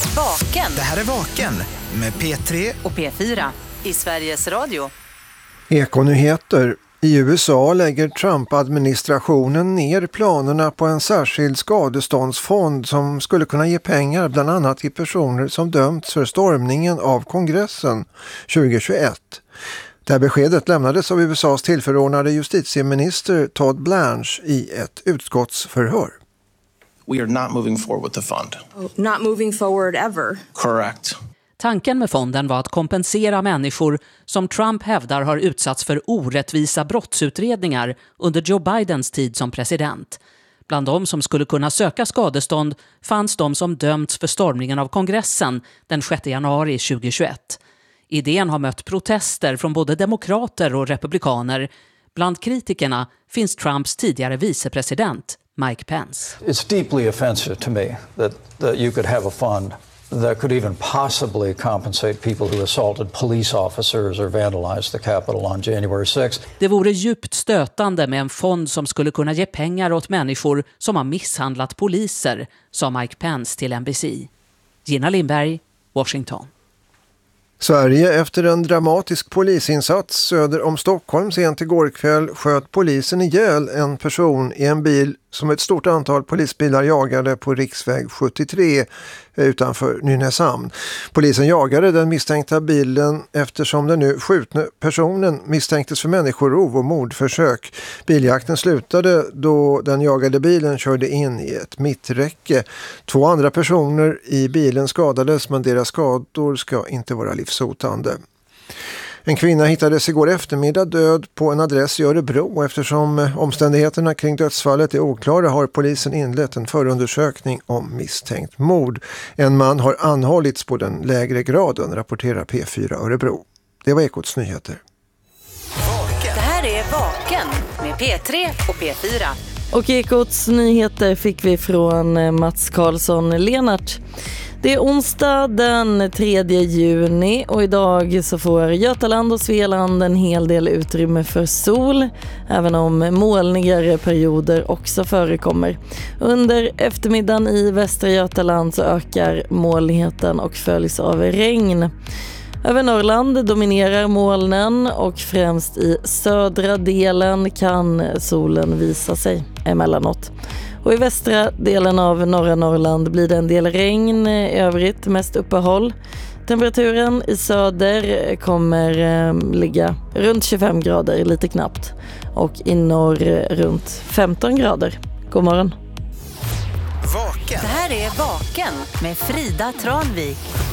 Vaken. Det här är Vaken med P3 och P4 i Sveriges Radio. Ekonyheter. I USA lägger Trump-administrationen ner planerna på en särskild skadeståndsfond som skulle kunna ge pengar bland annat till personer som dömts för stormningen av kongressen 2021. Det här beskedet lämnades av USAs tillförordnade justitieminister Todd Blanche i ett utskottsförhör. We are not moving forward with the fund. Not moving forward ever. Correct. Tanken med fonden var att kompensera människor som Trump hävdar har utsatts för orättvisa brottsutredningar under Joe Bidens tid som president. Bland de som skulle kunna söka skadestånd fanns de som dömts för stormningen av kongressen den 6 januari 2021. Idén har mött protester från både demokrater och republikaner. Bland kritikerna finns Trumps tidigare vicepresident Mike Pence. It's deeply offensive to me that you could have a fund that could even possibly compensate people who assaulted police officers or vandalized the Capitol on January 6th. Det vore djupt stötande med en fond som skulle kunna ge pengar åt människor som har misshandlat poliser, sa Mike Pence till NBC. Gina Lindberg, Washington. Sverige efter en dramatisk polisinsats söder om Stockholm sent igår kväll sköt polisen ihjäl en person i en bil som ett stort antal polisbilar jagade på riksväg 73 utanför Nynäshamn. Polisen jagade den misstänkta bilen eftersom den nu skjutna personen misstänktes för människorov och mordförsök. Biljakten slutade då den jagade bilen körde in i ett mitträcke. 2 andra personer i bilen skadades men deras skador ska inte vara livshotande. En kvinna hittades igår eftermiddag död på en adress i Örebro. Eftersom omständigheterna kring dödsfallet är oklara har polisen inlett en förundersökning om misstänkt mord. En man har anhållits på den lägre graden, rapporterar P4 Örebro. Det var Ekots nyheter. Det här är Vaken med P3 och P4. Och Ekots nyheter fick vi från Mats Karlsson Lenart. Det är onsdag den 3 juni och idag så får Götaland och Svealand en hel del utrymme för sol, även om molnigare perioder också förekommer. Under eftermiddagen i västra Götaland så ökar molnigheten och följs av regn. Över Norrland dominerar molnen och främst i södra delen kan solen visa sig emellanåt. Och i västra delen av norra Norrland blir det en del regn, i övrigt mest uppehåll. Temperaturen i söder kommer ligga runt 25 grader, lite knappt. Och i norr runt 15 grader. God morgon. Det här är Vaken med Frida Tranvik.